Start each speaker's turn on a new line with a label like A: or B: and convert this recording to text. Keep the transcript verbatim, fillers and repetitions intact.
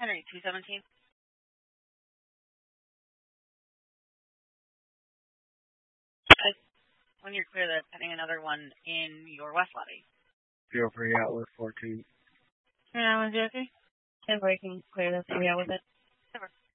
A: Henry, two seventeen. When you're clear, that's pending another one in your west lobby.
B: Zero for out with four two.
A: Yeah, was you okay? Ten breaking clear, that's where we are with it. Never.